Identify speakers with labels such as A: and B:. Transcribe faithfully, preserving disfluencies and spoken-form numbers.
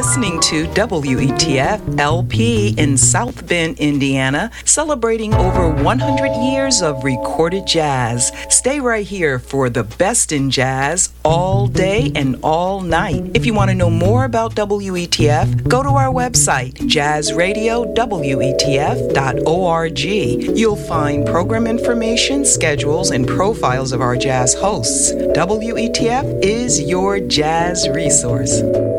A: listening to W E T F L P in South Bend, Indiana, celebrating over one hundred years of recorded jazz. Stay right here for the best in jazz all day and all night. If you want to know more about W E T F, go to our website, jazz radio w e t f dot org. You'll find program information, schedules, and profiles of our jazz hosts. W E T F is your jazz resource.